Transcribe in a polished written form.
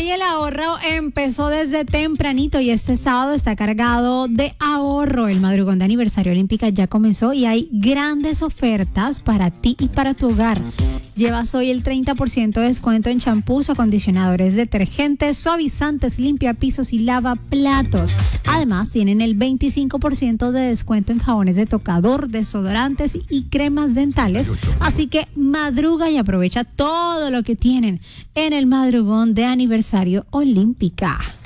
Hoy el ahorro empezó desde tempranito y este sábado está cargado de ahorro. El madrugón de aniversario olímpica ya comenzó y hay grandes ofertas para ti y para tu hogar. Llevas hoy el 30% de descuento en champús, acondicionadores, detergentes, suavizantes, limpiapisos y lavaplatos. Además, tienen el 25% de descuento en jabones de tocador, desodorantes y cremas dentales. Así que madruga y aprovecha todo lo que tienen en el madrugón de aniversario olímpica.